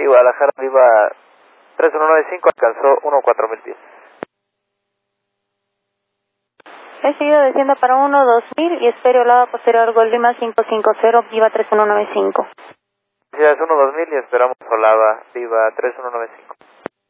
Y Guadalajara, viva 3195, alcanzó 14010. He seguido desciendo para 12000 y espero lado posterior Gol Lima 550, viva 3195. Felicidades 12000 y esperamos Olava, viva 3195.